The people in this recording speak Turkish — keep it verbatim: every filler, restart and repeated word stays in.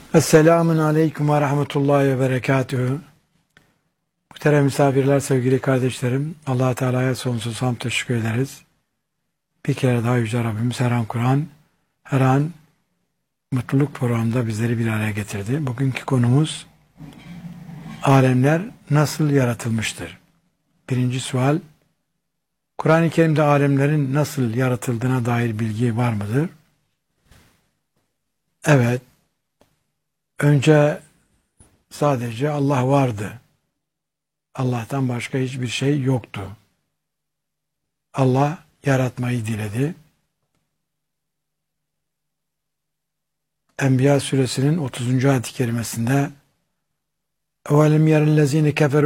Esselamun Aleyküm ve Rahmetullahi ve Berekatühü. Muhterem misafirler, sevgili kardeşlerim, Allah Teala'ya sonsuz hamd teşekkür ederiz. Bir kere daha Yüce Rabbimiz her an Kur'an, her an mutluluk programında bizleri bir araya getirdi. Bugünkü konumuz, alemler nasıl yaratılmıştır? Birinci sual, Kur'an-ı Kerim'de alemlerin nasıl yaratıldığına dair bilgi var mıdır? Evet, önce sadece Allah vardı. Allah'tan başka hiçbir şey yoktu. Allah yaratmayı diledi. Enbiya suresinin otuzuncu ayet-i kerimesinde اَوَلَمْ يَرَ الَّذ۪ينَ كَفَرُوا